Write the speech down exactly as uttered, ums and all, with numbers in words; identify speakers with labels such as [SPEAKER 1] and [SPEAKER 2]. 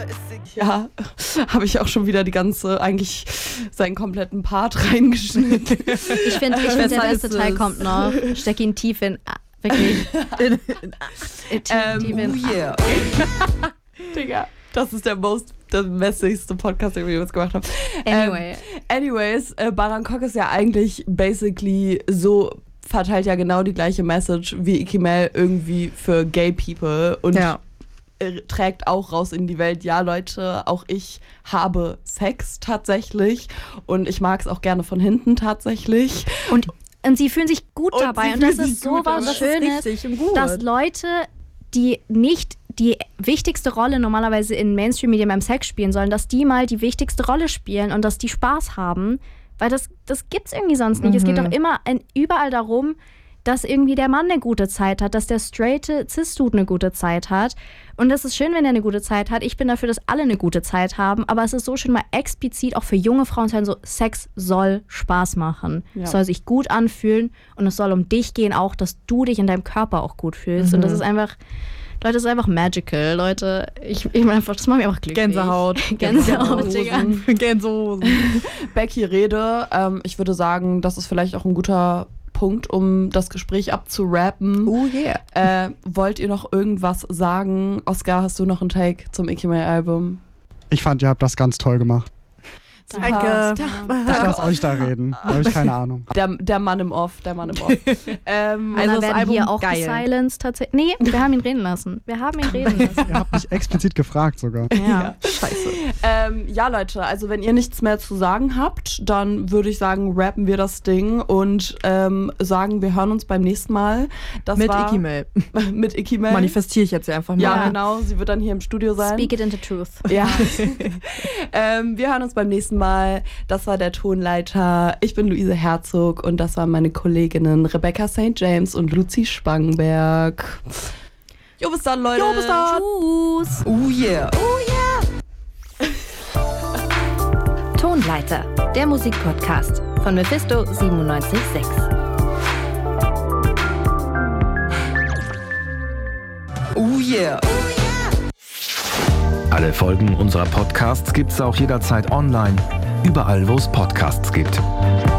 [SPEAKER 1] Ja, habe ich auch schon wieder die ganze, eigentlich seinen kompletten Part reingeschnitten.
[SPEAKER 2] Ich finde, ich find, der beste Teil kommt noch. Steck ihn tief in, wirklich. in, in, tief,
[SPEAKER 1] ähm,
[SPEAKER 2] tief in.
[SPEAKER 1] Oh yeah. Digga, das ist der most, der messigste Podcast, den wir jemals gemacht haben.
[SPEAKER 2] Anyway.
[SPEAKER 1] Ähm, anyways, äh, Bangkok ist ja eigentlich basically so, verteilt ja genau die gleiche Message wie Ikimel irgendwie für gay people und
[SPEAKER 3] ja.
[SPEAKER 1] trägt auch raus in die Welt, ja Leute, auch ich habe Sex tatsächlich und ich mag es auch gerne von hinten tatsächlich.
[SPEAKER 2] Und, und sie fühlen sich gut
[SPEAKER 1] und
[SPEAKER 2] dabei und das ist so was Schönes, dass Leute, die nicht die wichtigste Rolle normalerweise in Mainstream-Medien beim Sex spielen sollen, dass die mal die wichtigste Rolle spielen und dass die Spaß haben, weil das, das gibt's irgendwie sonst nicht. Mhm. Es geht doch immer in, überall darum, dass irgendwie der Mann eine gute Zeit hat, dass der straighte Cis-Dude eine gute Zeit hat. Und das ist schön, wenn er eine gute Zeit hat. Ich bin dafür, dass alle eine gute Zeit haben. Aber es ist so schön, mal explizit auch für junge Frauen zu sagen, so Sex soll Spaß machen. Ja. Es soll sich gut anfühlen und es soll um dich gehen auch, dass du dich in deinem Körper auch gut fühlst. Mhm. Und das ist einfach, Leute, das ist einfach magical. Leute, ich, ich meine einfach, das macht mich einfach glücklich.
[SPEAKER 3] Gänsehaut.
[SPEAKER 2] Gänsehaut, Digga.
[SPEAKER 3] Gänsehosen.
[SPEAKER 1] Becky Rede, ähm, ich würde sagen, das ist vielleicht auch ein guter Punkt, um das Gespräch abzurappen.
[SPEAKER 3] Oh yeah.
[SPEAKER 1] Äh, wollt ihr noch irgendwas sagen? Oscar, hast du noch einen Take zum Ikimel-Album?
[SPEAKER 4] Ich fand, ihr habt das ganz toll gemacht.
[SPEAKER 3] Danke.
[SPEAKER 4] Ich lasse euch da reden. Da habe ich keine Ahnung.
[SPEAKER 1] Der, der Mann im Off, der Mann im Off. ähm,
[SPEAKER 2] also
[SPEAKER 3] das
[SPEAKER 2] werden
[SPEAKER 3] Album
[SPEAKER 2] hier auch
[SPEAKER 3] geil.
[SPEAKER 2] gesilenced tatsächlich. Nee, wir haben ihn reden lassen. Wir haben ihn reden lassen.
[SPEAKER 4] Ihr habt mich explizit gefragt sogar.
[SPEAKER 2] Ja,
[SPEAKER 1] ja.
[SPEAKER 2] scheiße.
[SPEAKER 1] Ähm, ja, Leute, also wenn ihr nichts mehr zu sagen habt, dann würde ich sagen, rappen wir das Ding und ähm, sagen, wir hören uns beim nächsten Mal. Das
[SPEAKER 3] mit
[SPEAKER 1] war
[SPEAKER 3] Ikimel.
[SPEAKER 1] Mit Ikimel.
[SPEAKER 3] Manifestiere ich jetzt ja einfach mal.
[SPEAKER 1] Ja,
[SPEAKER 2] Ja.
[SPEAKER 1] genau. Sie wird dann hier im Studio sein.
[SPEAKER 2] Speak it into truth.
[SPEAKER 1] Ja. ähm, wir hören uns beim nächsten Mal. Das war der Tonleiter. Ich bin Luise Herzog und das waren meine Kolleginnen Rebecca Sankt James und Luzi Spangenberg. Jo, bis dann, Leute.
[SPEAKER 3] Jo, bis dann.
[SPEAKER 2] Tschüss.
[SPEAKER 1] Oh yeah.
[SPEAKER 2] Oh
[SPEAKER 5] yeah. Tonleiter, der Musikpodcast von Mephisto siebenundneunzig Komma sechs.
[SPEAKER 1] Oh yeah.
[SPEAKER 6] Alle Folgen unserer Podcasts gibt's auch jederzeit online, überall wo es Podcasts gibt.